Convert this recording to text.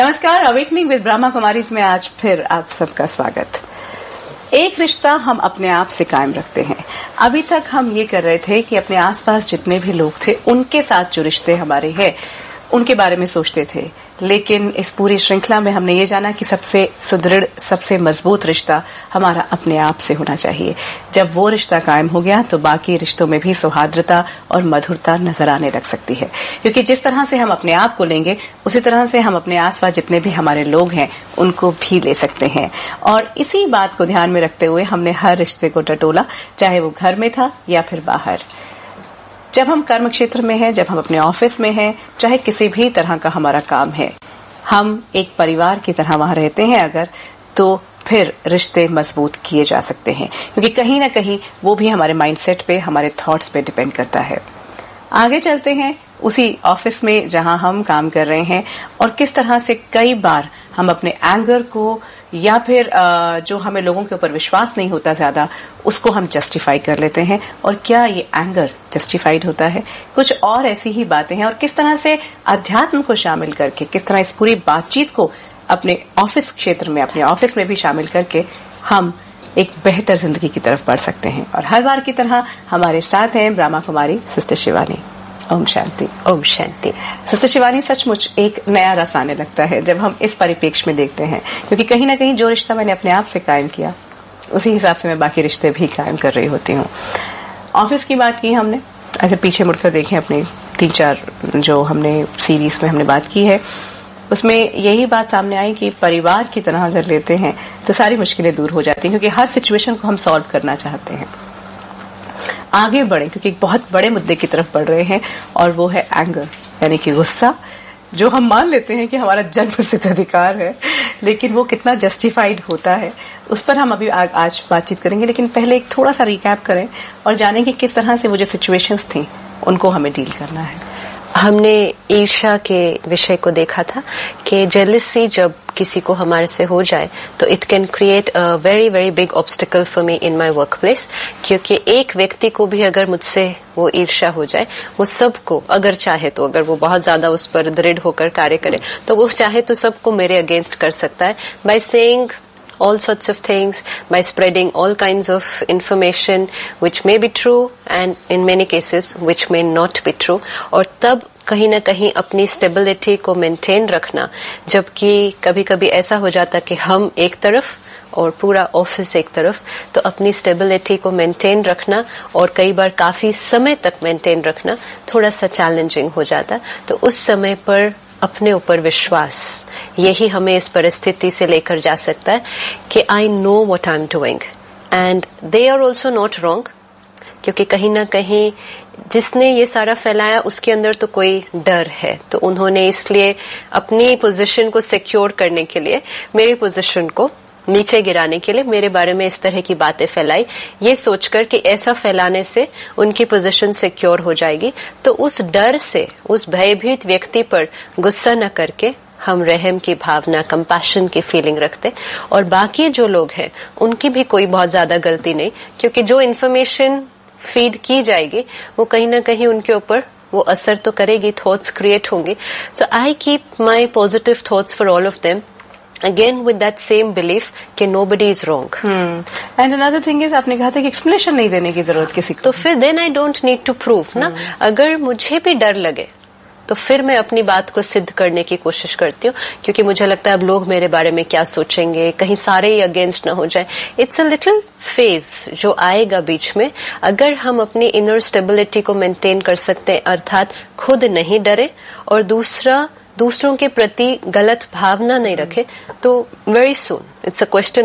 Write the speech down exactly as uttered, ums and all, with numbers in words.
नमस्कार, awakening with Brahma Kumari में आज फिर आप सबका स्वागत। एक रिश्ता हम अपने आप से कायम रखते हैं। अभी तक हम ये कर रहे थे कि अपने आसपास जितने भी लोग थे उनके साथ जो रिश्ते हमारे हैं उनके बारे में सोचते थे, लेकिन इस पूरी श्रृंखला में हमने ये जाना कि सबसे सुदृढ़, सबसे मजबूत रिश्ता हमारा अपने आप से होना चाहिए। जब वो रिश्ता कायम हो गया तो बाकी रिश्तों में भी सौहार्द्रता और मधुरता नजर आने लग सकती है, क्योंकि जिस तरह से हम अपने आप को लेंगे उसी तरह से हम अपने आसपास जितने भी हमारे लोग हैं उनको भी ले सकते हैं। और इसी बात को ध्यान में रखते हुए हमने हर रिश्ते को टटोला, चाहे वो घर में था या फिर बाहर। जब हम कर्म क्षेत्र में हैं, जब हम अपने ऑफिस में हैं, चाहे किसी भी तरह का हमारा काम है, हम एक परिवार की तरह वहां रहते हैं अगर, तो फिर रिश्ते मजबूत किए जा सकते हैं, क्योंकि कहीं ना कहीं वो भी हमारे माइंडसेट पे, हमारे थॉट्स पे डिपेंड करता है। आगे चलते हैं उसी ऑफिस में जहां हम काम कर रहे हैं और किस तरह से कई बार हम अपने एंगर को या फिर जो हमें लोगों के ऊपर विश्वास नहीं होता ज्यादा, उसको हम जस्टिफाई कर लेते हैं। और क्या ये एंगर जस्टिफाइड होता है? कुछ और ऐसी ही बातें हैं और किस तरह से अध्यात्म को शामिल करके, किस तरह इस पूरी बातचीत को अपने ऑफिस क्षेत्र में, अपने ऑफिस में भी शामिल करके हम एक बेहतर जिंदगी की तरफ बढ़ सकते हैं। और हर बार की तरह हमारे साथ हैं ब्रह्मा कुमारी सिस्टर शिवानी। ओम शांति। ओम शांति। सिस्टर शिवानी, सचमुच एक नया रस आने लगता है जब हम इस परिप्रेक्ष्य में देखते हैं, क्योंकि कहीं ना कहीं जो रिश्ता मैंने अपने आप से कायम किया उसी हिसाब से मैं बाकी रिश्ते भी कायम कर रही होती हूँ। ऑफिस की बात की हमने, अगर पीछे मुड़कर देखें अपने तीन चार जो हमने सीरीज में हमने बात की है, उसमें यही बात सामने आई कि परिवार की तरह अगर लेते हैं तो सारी मुश्किलें दूर हो जाती हैं, क्योंकि हर सिचुएशन को हम सॉल्व करना चाहते हैं, आगे बढ़े, क्योंकि एक बहुत बड़े मुद्दे की तरफ बढ़ रहे हैं और वो है एंगर, यानी कि गुस्सा, जो हम मान लेते हैं कि हमारा जन्मसिद्ध अधिकार है, लेकिन वो कितना जस्टिफाइड होता है उस पर हम अभी आ, आज बातचीत करेंगे। लेकिन पहले एक थोड़ा सा रिकैप करें और जानें कि किस तरह से वो जो सिचुएशंस थी उनको हमें डील करना है। हमने ईर्ष्या के विषय को देखा था कि जेलसी जब किसी को हमारे से हो जाए तो it can create a very very big obstacle for me in my work place, क्योंकि एक व्यक्ति को भी अगर मुझसे वो ईर्ष्या हो जाए, वो सबको अगर चाहे तो, अगर वो बहुत ज्यादा उस पर दृढ़ होकर कार्य करे तो वो चाहे तो सबको मेरे अगेंस्ट कर सकता है, by saying all sorts of things, by spreading all kinds of information which may be true and in many cases which may not be true। और तब कहीं ना कहीं अपनी स्टेबिलिटी को मेंटेन रखना, जबकि कभी कभी ऐसा हो जाता कि हम एक तरफ और पूरा ऑफिस एक तरफ, तो अपनी स्टेबिलिटी को मेंटेन रखना और कई बार काफी समय तक मेंटेन रखना थोड़ा सा चैलेंजिंग हो जाता। तो उस समय पर अपने ऊपर विश्वास, यही हमें इस परिस्थिति से लेकर जा सकता है कि I know what I am doing and they are also not wrong, क्योंकि कहीं ना कहीं जिसने ये सारा फैलाया उसके अंदर तो कोई डर है, तो उन्होंने इसलिए अपनी पोजीशन को सिक्योर करने के लिए, मेरी पोजीशन को नीचे गिराने के लिए मेरे बारे में इस तरह की बातें फैलाई, ये सोचकर कि ऐसा फैलाने से उनकी पोजीशन सिक्योर हो जाएगी। तो उस डर से, उस भयभीत व्यक्ति पर गुस्सा न करके हम रहम की भावना, कंपैशन की फीलिंग रखते, और बाकी जो लोग हैं उनकी भी कोई बहुत ज्यादा गलती नहीं, क्योंकि जो इन्फॉर्मेशन फीड की जाएगी वो कहीं ना कहीं उनके ऊपर वो असर तो करेगी, थॉट्स क्रिएट होंगे। सो I keep my positive thoughts for all of them, again with that same belief कि nobody is wrong। hmm. And another thing is, आपने कहा था कि एक्सप्लेनेशन नहीं देने की जरूरत किसी को, तो फिर then I don't need to prove hmm. ना। अगर मुझे भी डर लगे तो फिर मैं अपनी बात को सिद्ध करने की कोशिश करती हूँ, क्योंकि मुझे लगता है अब लोग मेरे बारे में क्या सोचेंगे, कहीं सारे ही अगेंस्ट ना हो जाए। इट्स अ लिटिल फेज जो आएगा बीच में, अगर हम अपनी इनर स्टेबिलिटी को मेंटेन कर सकते हैं, अर्थात खुद नहीं डरे और दूसरा दूसरों के प्रति गलत भावना नहीं रखे, तो very soon it's a question